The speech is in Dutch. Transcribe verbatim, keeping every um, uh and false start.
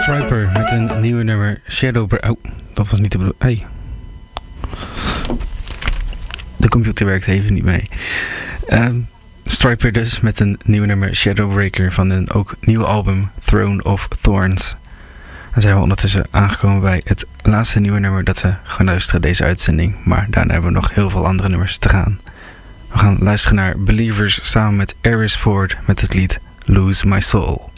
Stryper met een nieuwe nummer Shadow... Oh, dat was niet de bedoeling. Hey. De computer werkt even niet mee. Um, Stryper dus met een nieuwe nummer Shadowbreaker van hun ook nieuwe album Throne of Thorns. Dan zijn we ondertussen aangekomen bij het laatste nieuwe nummer dat we gaan luisteren deze uitzending. Maar daarna hebben we nog heel veel andere nummers te gaan. We gaan luisteren naar Believers samen met Eris Ford met het lied Lose My Soul.